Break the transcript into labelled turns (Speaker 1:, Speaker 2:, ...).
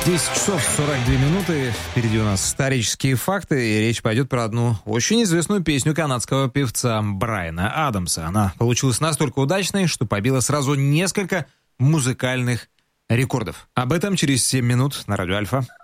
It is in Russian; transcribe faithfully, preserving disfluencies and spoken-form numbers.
Speaker 1: десять часов сорок две минуты. Впереди у нас исторические факты, и речь пойдет про одну очень известную песню канадского певца Брайана Адамса. Она получилась настолько удачной, что побила сразу несколько музыкальных рекордов. Об этом через семь минут на Радио Альфа.